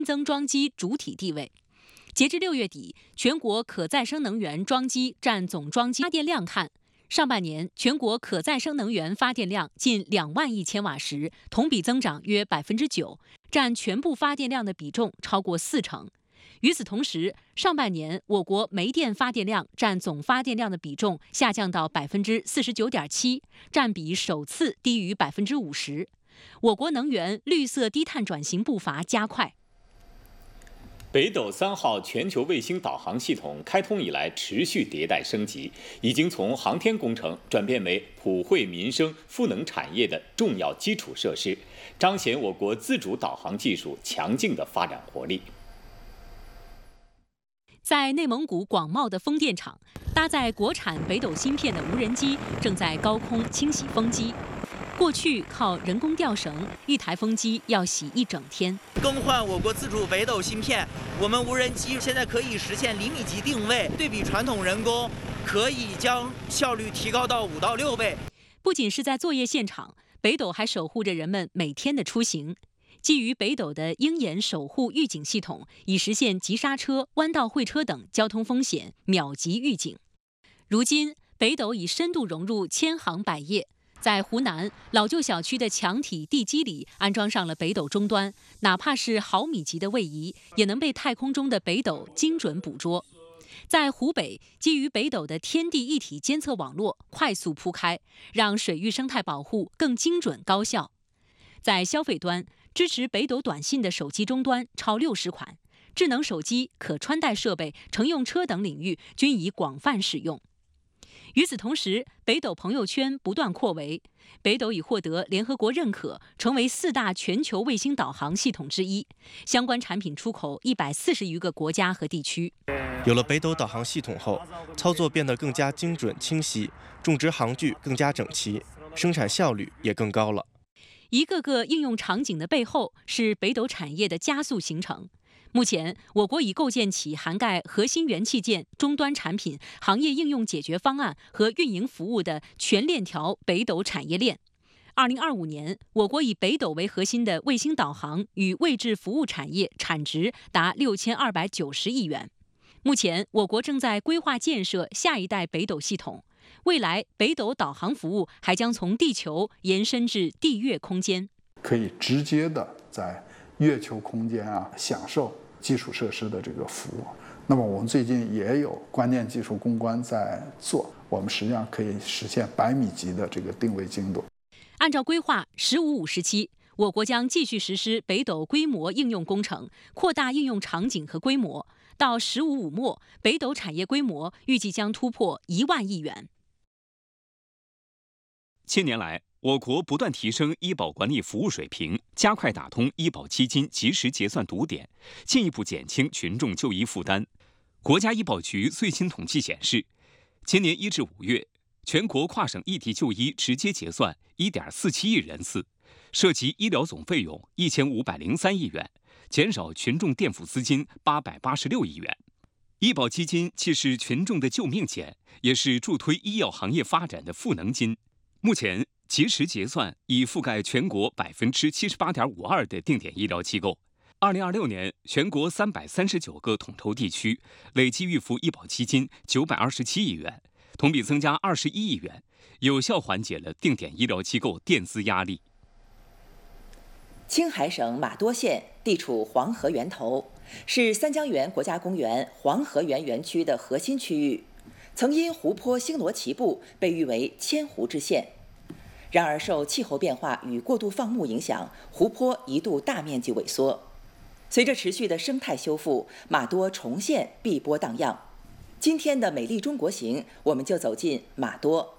增装机主体地位。截至6月底，全国可再生能源装机占总装机发电量看，上半年全国可再生能源发电量近2万亿千瓦时，同比增长约9%，占全部发电量的比重超过40%。与此同时，上半年我国煤电发电量占总发电量的比重下降到49.7%，占比首次低于50%。我国能源绿色低碳转型步伐加快。 北斗3号全球卫星导航系统开通以来持续迭代升级，已经从航天工程转变为普惠民生、赋能产业的重要基础设施，彰显我国自主导航技术强劲的发展活力。 在内蒙古广袤的风电场，搭载国产北斗芯片的无人机正在高空清洗风机。过去靠人工吊绳，一台风机要洗1整天。 更换我国自主北斗芯片，我们无人机现在可以实现厘米级定位，对比传统人工，可以将效率提高到5到6倍。 不仅是在作业现场，北斗还守护着人们每天的出行。基于北斗的鹰眼守护预警系统，以实现急刹车、弯道会车等交通风险秒级预警。如今，北斗已深度融入千行百业。在湖南老旧小区的墙体地基里安装上了北斗终端，哪怕是毫米级的位移，也能被太空中的北斗精准捕捉。在湖北，基于北斗的天地一体监测网络快速铺开，让水域生态保护更精准高效。在消费端，支持北斗短信的手机终端超60款，智能手机、可穿戴设备、乘用车等领域均已广泛使用。与此同时，北斗朋友圈不断扩围，北斗已获得联合国认可，成为4大全球卫星导航系统之一，相关产品出口140余个国家和地区。 有了北斗导航系统后，操作变得更加精准清晰，种植航距更加整齐，生产效率也更高了。 一个个应用场景的背后，是北斗产业的加速形成。目前，我国已构建起涵盖核心元器件、终端产品、行业应用解决方案和运营服务的全链条北斗产业链。2025年，我国以北斗为核心的卫星导航与位置服务产业产值达6290亿元。目前，我国正在规划建设下一代北斗系统，未来北斗导航服务还将从地球延伸至地月空间， 可以直接的在月球空间享受基础设施的这个服务。那么我们最近也有关键技术攻关在做，我们实际上可以实现100米级的这个定位精度。 按照规划，15-5时期，我国将继续实施北斗规模应用工程，扩大应用场景和规模。到15-5末，北斗产业规模预计将突破1万亿元。 近年来，我国不断提升医保管理服务水平，加快打通医保基金及时结算堵点，进一步减轻群众就医负担。国家医保局最新统计显示，今年1至5月，全国跨省异地就医直接结算1.47亿人次，涉及医疗总费用1503亿元，减少群众垫付资金886亿元。医保基金既是群众的救命钱，也是助推医药行业发展的赋能金。目前，及时结算已覆盖全国78.52%的定点医疗机构。2026年，全国339个统筹地区累计预付医保基金927亿元，同比增加21亿元，有效缓解了定点医疗机构垫资压力。 青海省玛多县地处黄河源头，是三江源国家公园黄河源园区的核心区域，曾因湖泊星罗棋布被誉为千湖之县。然而，受气候变化与过度放牧影响，湖泊一度大面积萎缩。随着持续的生态修复，玛多重现碧波荡漾。今天的美丽中国行，我们就走进玛多。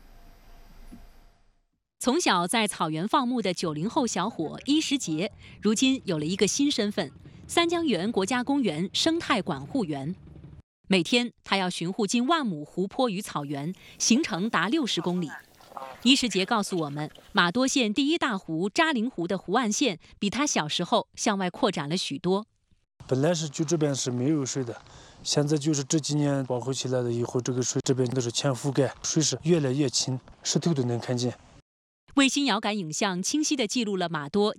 从小在草原放牧的90后小伙伊时杰，如今有了一个新身份——三江源国家公园生态管护员。每天，他要巡护近1万亩湖泊与草原，行程达60公里。伊时杰告诉我们，玛多县第一大湖扎陵湖的湖岸线比他小时候向外扩展了许多。 本来是就这边是没有水的，现在就是这几年保护起来了以后，这个水这边都是全覆盖，水是越来越清，石头都能看见。 卫星遥感影像清晰地记录了玛多